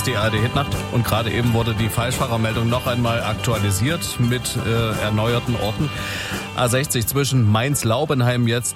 ist die ARD Hitnacht und gerade eben wurde die Falschfahrermeldung noch einmal aktualisiert mit erneuerten Orten. A60 zwischen Mainz-Laubenheim jetzt